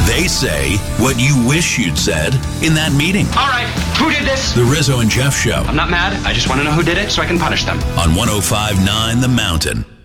They say what you wish you'd said in that meeting. All right, who did this? The Rizzo and Jeff Show. I'm not mad. I just want to know who did it so I can punish them. On 105.9 The Mountain.